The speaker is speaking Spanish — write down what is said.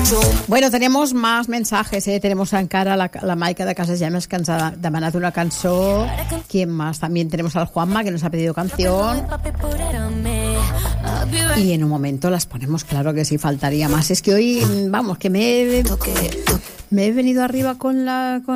Bueno, tenemos más mensajes, Tenemos encara la Maica de Casas Llamas que ens ha demanat una cançó. ¿Quién más? También tenemos al Juanma que nos ha pedido canción. Y en un momento las ponemos, claro que sí, faltaría más. Es que hoy, vamos, que me he venido arriba con